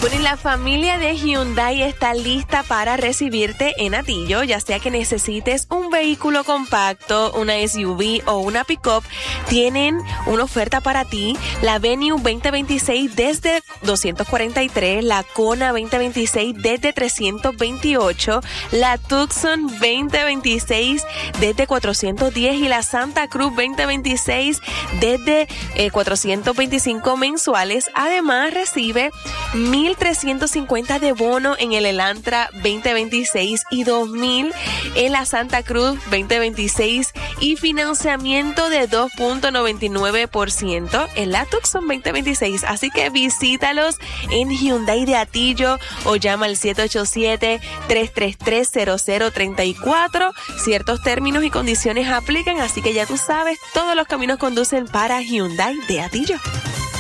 Bueno, y la familia de Hyundai está lista para recibirte en Atillo, ya sea que necesites un vehículo compacto, una SUV o una pick-up, tienen una oferta para ti. La Venue 2026 desde 243, la Kona 2026 desde 328, la Tucson 2026 desde 410 y la Santa Cruz 2026 desde 425 mensuales. Además, recibe 1,350 de bono en el Elantra 2026 y 2,000 en la Santa Cruz 2026 y financiamiento de 2.99% en la Tucson 2026. Así que visítalos en Hyundai de Atillo o llama al 787-333-0034. Ciertos términos y condiciones aplican, así que ya tú sabes, todos los caminos conducen para Hyundai de Atillo.